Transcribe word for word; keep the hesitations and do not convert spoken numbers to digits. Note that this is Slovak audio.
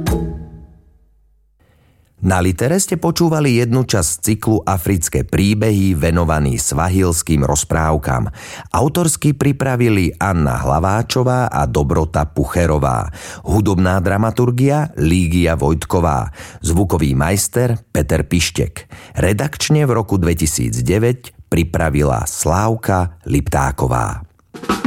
Na Litere ste počúvali jednu časť cyklu Africké príbehy venovaný svahilským rozprávkam. Autorsky pripravili Anna Hlaváčová a Dobrota Pucherová. Hudobná dramaturgia Lígia Vojtková. Zvukový majster Peter Pištek. Redakčne v roku dvetisícdeväť pripravila Slávka Liptáková.